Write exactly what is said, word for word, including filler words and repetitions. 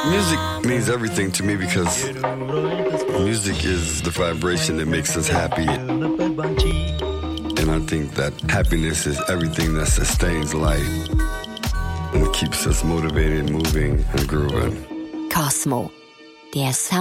Music means everything to me because music is the vibration that makes us happy. And I think that happiness is everything that sustains life and keeps us motivated, moving and grooving. Cosmo, der Sound